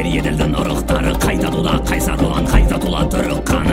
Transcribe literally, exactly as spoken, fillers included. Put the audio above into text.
Еділдің ұрықтары қайда тула, қайсар ұлан қайда тула түрік қаны.